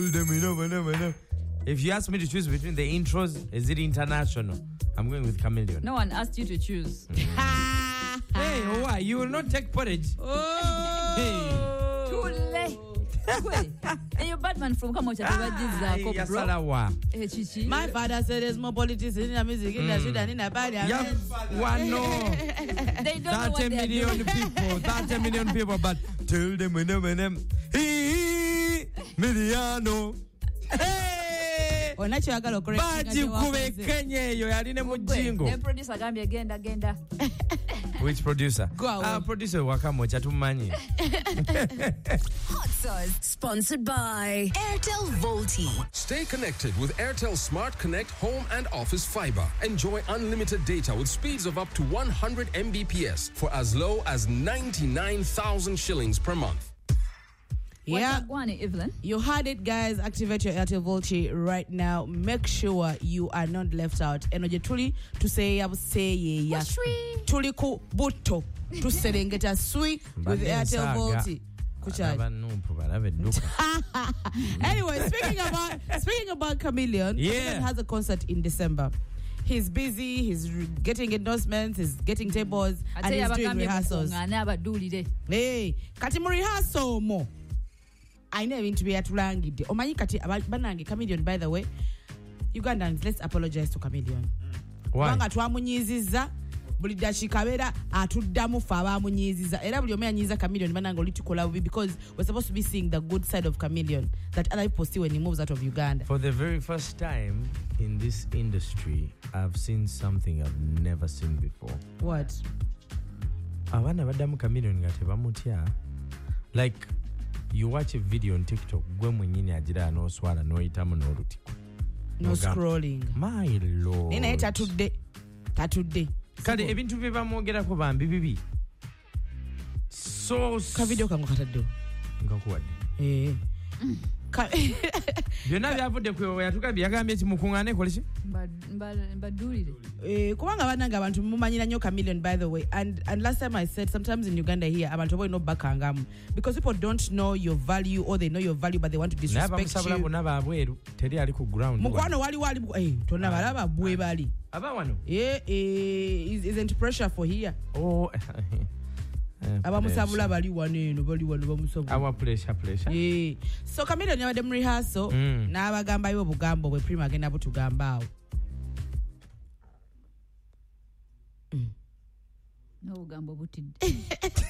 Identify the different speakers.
Speaker 1: If you ask me to choose between the intros, is it international? I'm going with Chameleon.
Speaker 2: No one asked you to choose.
Speaker 1: Hey, why? You will not take porridge.
Speaker 2: Too late. And your Batman from Kamocha
Speaker 3: My father said there's more politics in the music industry than in the body.
Speaker 2: They don't
Speaker 1: 30 million people, 30 million people, but tell them when Miliano. Hey! Baji kube Kenya yo yaline mujingo.
Speaker 2: The producer gambia genda.
Speaker 1: Which producer? Producer Wakamocha tumanyi.
Speaker 4: Hot Sauce, sponsored by Airtel Volti.
Speaker 5: Stay connected with Airtel Smart Connect Home and Office Fiber. Enjoy unlimited data with speeds of up to 100 Mbps for as low as 99,000 shillings per month.
Speaker 3: Yeah,
Speaker 2: Evelyn.
Speaker 3: You heard it, guys. Activate your Airtel Volti right now. Make sure you are not left out. Enoje tuli to say ya tuli ku buto to serengeta sui with Airtel Volti. Anyway, speaking about Chameleon, Chameleon has a concert in December. He's busy, he's getting endorsements, he's getting tables, and he's doing rehearsals. Hey, kati mu rehearsal mo. I know into be atulangide. Omanyi kati banange Chameleon, by the way. Ugandans, let's apologize to Chameleon.
Speaker 1: Why?
Speaker 3: Banga twamunyiziza buli dashikabera atuddamu fa abamunyiziza. Era buli omenyiza Chameleon banange olitukola bubi because we're supposed to be seeing the good side of Chameleon that other people see when he moves out of Uganda.
Speaker 1: For the very first time in this industry, I've seen something I've never seen before.
Speaker 3: What?
Speaker 1: Abana badamu Chameleon ngate bamutya. Like you watch a video on TikTok, gwe mwenyini ajira no swala no itamu no rutiko.
Speaker 3: No scrolling.
Speaker 1: My lord.
Speaker 3: Nina tatudde.
Speaker 1: Kale ebintu bye bamwogerako bambi bibi. So
Speaker 3: ka video kango kataddo.
Speaker 1: Ngakuwadde. Byonna byavudde ku yatuka byagambye kimukungane koleki?
Speaker 2: Mbadulire.
Speaker 3: Kubanga bananga abantu mumanyira nnyo Chameleon, by the way, and last time I said sometimes in Uganda here abantu boy no bakangamu because people don't know your value or they know your value but they want to disrespect you.
Speaker 1: Naba abweru teri ali ku ground.
Speaker 3: Mukwano wali tonna balaba bwe bali.
Speaker 1: Aba wano.
Speaker 3: Isn't pressure for here.
Speaker 1: Oh.
Speaker 3: Abamusabula bali wano bamusabula.
Speaker 1: Our pressure.
Speaker 3: So Chameleon yabadde mu rehearsal n'abagamba yo bugambo bwe prima agenda butugamba awo.
Speaker 2: No bugambo butidde.